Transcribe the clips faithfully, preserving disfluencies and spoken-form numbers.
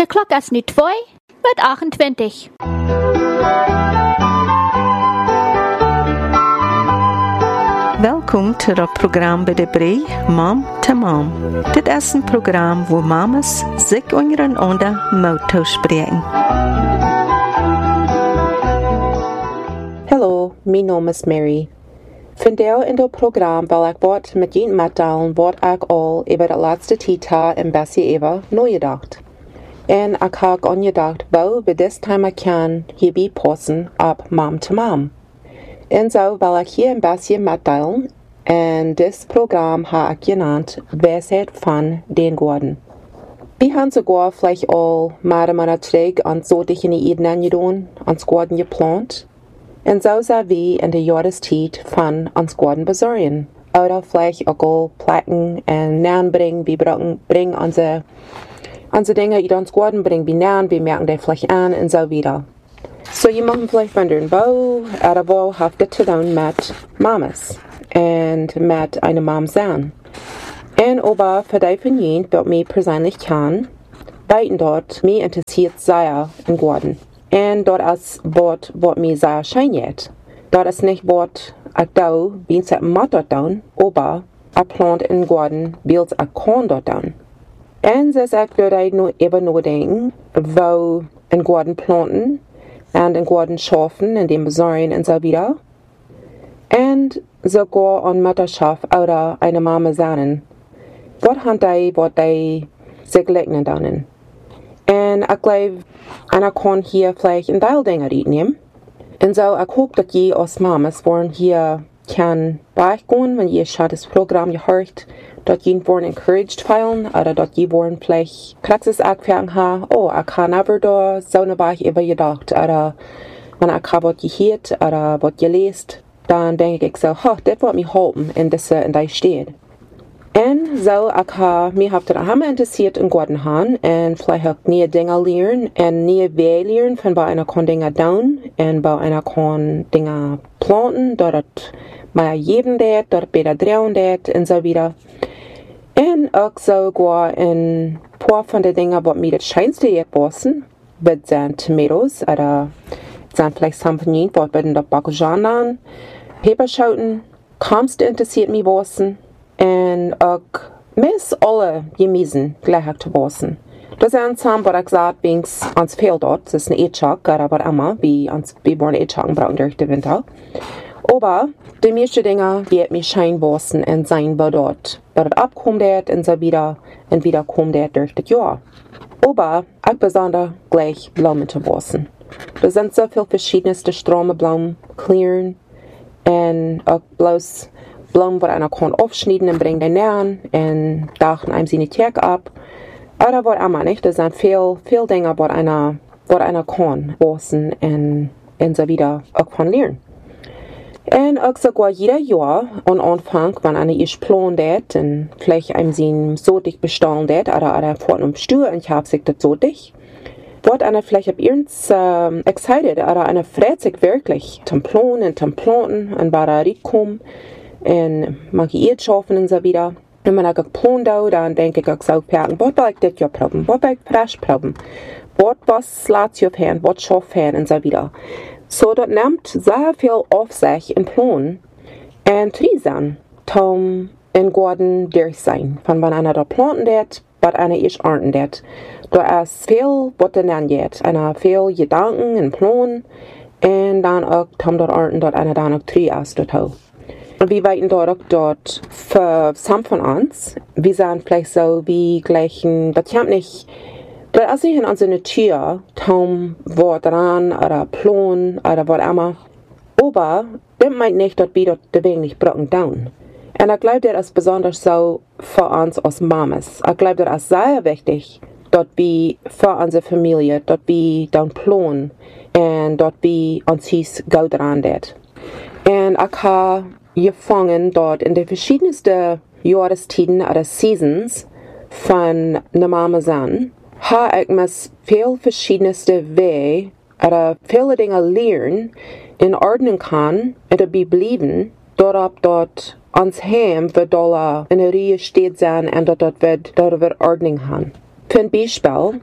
klok is nu twee met achtentwintig. Welkom to het programma bij de Brei, Mom to Mom. Dit is een programma waar mamas zich ondereinander mouth spreken. Hallo, mijn naam is Mary. Vandaag in dit programma wil ik wat met je middelen wat ik al over de laatste tijd een beetje even nagedacht. En ik heb aangedacht hoe we dit thema kan hierbij passen op Mom to Mom. En zo wil ik hier een beetje middelen en dit programma heb ik genaamd Wijsheid van den Gordon. We hebben sogar vielleicht al mehrere Monate terug aan solche Ideen gedaan, ans Gordon geplant. En zo zijn we in de jahrestijd van ons Gordon bezorgen. Oder vielleicht ook al plakken en naanbrengen, we brengen onze, onze dingen die ons Gordon brengen, we naan, we merken die vielleicht aan en zo wieder. So je mag vielleicht wonderen, wo oder wo hat das zu tun mit Mamas und mit einer Mom sein. Und aber für die von jenen, die mich persönlich kennen, weiten dort, mich interessiert sehr in Gordon. Und dort ist Wort, was mir sehr scheint. Dort ist nicht Wort, ich da, wie es mit dort tun, aber ich plant in Gordon, wie es ich kann dort tun. Und so sagt ich nur eben nur denken, wo in Gordon planten, und in Gordon schaffen, in dem Besorgen und so wieder. Und sogar an Mutterschaft oder eine Mama sein. Was haben die, was die sich legnen dann? Und ich glaube, einer kann hier vielleicht ein Teil Dinge nehmen. Und so, ich hoffe, dass ihr als Mamas wollen hier kann beigehen, wenn ihr schon das Programm gehört, dass ihr wollen encouraged feilen, oder dass ihr wollen vielleicht Praxis angefangen haben, oh, ich kann aber da so eine Weile über gedacht, oder wenn ich habe was gehört, oder was gelesen, dann denke ich so, oh, das wird mich helfen, in das, in das steht. Und so, ich habe mich auf der Hammer interessiert in Gordon haben, und vielleicht auch neue Dinge lernen, und neue Wege lernen, von bei einer kann Dinge tun, und bei einer kann Dinge planten, dort mal geben det, dort besser drehen det, und so wieder. Und auch sogar ein paar von den Dingen, was mir das scheinste jetzt passen, wird sind Tomatoes, oder sind vielleicht Champignons, was werden da Bacchus, Peperschoten, Kamst interessiert mich passen, und auch mis alle Gemüse gleich zu passen. Das sind Sachen, was ich gesagt habe, ans Feld dort, das ist ein Edschock, aber immer, wie ans Beborn Edschocken brauchen durch den Winter. Aber die meisten Dinge wird mir schein passen und sein, wo dort. Dort abkommt det und so wieder, und wieder kommt det durch das Jahr. Aber ich besonders gleich Blumen zu passen. Da sind so viele verschiedenste Stromeblumen, Clearen, und auch bloß Blumen, die einer kann aufschneiden und bringen den näher und dachen einem seine Tag ab. Oder was immer nicht, das sind viel, viel Dinge, die einer, was einer kann passen und, und so wieder auch von lernen. Und auch sogar jeder Jahr am Anfang, wenn einer ist plant, und vielleicht einem sein so dicht bestellen det, oder einer fährt um Stuhl und ich habe sich das so dicht, wird einer vielleicht ab irgends äh, excited, oder einer freut sich wirklich zum Planen und zum Planten und war da reinkommen und manche Eid schaffen und so wieder. Und wenn ich geplant habe, dann denke ich auch so, was will ich das Jahr probieren, was will ich frisch probieren, was was lässt ich auf Hand, was schafft Hand und so wieder. So, das nimmt sehr viel auf sich in Plan und Trisen, um in Gordon durch sein. Von wenn einer da planten det, was einer ist ernten det. Da ist viel, was dann angeht. Einer viel Gedanken und Plan und dann auch, um dort ernten, dort einer dann auch drei ist dort auch. Und wir weiten dort auch dort für some von uns, wir sind vielleicht so wie gleichen, das kommt nicht. Das ist nicht in unserer Natur, Tom, Wort dran, oder Plan, oder was immer. Aber, das meint nicht, dass wir dort den Weg nicht brauchen down. Und ich glaube, das ist besonders so für uns als Mamas. Ich glaube, das ist sehr wichtig, dass wir für unsere Familie, dass wir dann planen, und dass wir uns gut dran sind. Und ich habe gefangen dort in den verschiedensten Jahrestiden oder Seasons von einer Mama sein, habe ich mir viel verschiedenste Wege oder viele Dinge lernen, in Ordnung kann, oder bleiben, dort dort ans Heim wird da in der Reihe steht sein und dort wird dort wird Ordnung haben. Für ein Beispiel,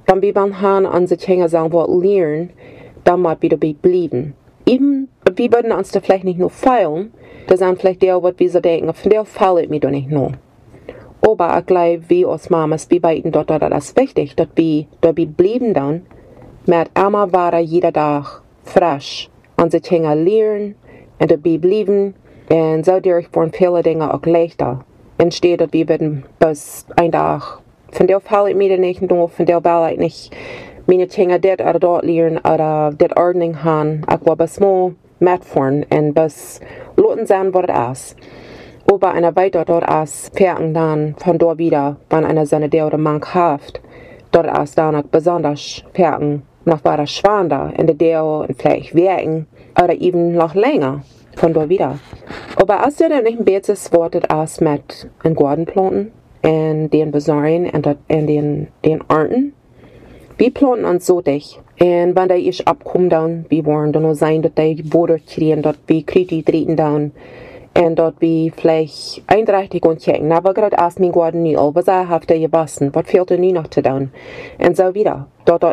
Dann wie man han an sich hängen sagen, was lernen, dann mal wieder bleiben. Eben, wir würden uns da vielleicht nicht nur feilen, das sind vielleicht der, was wir so denken, von der fällt mir doch nicht nur. Aber ich glaube, wie als Mamas, wir beiden dort, dort, das ist wichtig, dass wir, dass wir bleiben dann, mit immer weiter jeder Tag frisch an sich hängen lernen, und dass wir bleiben, und so dadurch waren viele Dinge auch leichter. Entsteht, dass wir werden bis ein Tag, von der fällt mir nicht nur, von der will ich nicht, meine Dinge dort oder dort lernen, oder dort Ordnung haben, ich war bis mal mitfahren, und bis lassen sehen, was es ist. Aber einer weiter dort ist, fertig dann von dort wieder, wenn einer seine der oder Mann haft, dort ist dann auch besonders fertig, noch weiter schwander, in der der und vielleicht wirken, oder eben noch länger, von dort wieder. Aber als der dann nicht ein besseres Wort ist mit einem Gartenplanten, und den Besorgen, und den, den Arten, wir planten uns so dich. Und wenn die ich abkommen, dann, wir wollen dann nur sein, dass die Boden kriegen, dass wir kritisch treten dann, und dort wie vielleicht einträchtig und checken. Aber gerade erst mein Garten nie, was er hat er gewassen, was fehlt er nie noch zu tun. Und so wieder. Dort, dort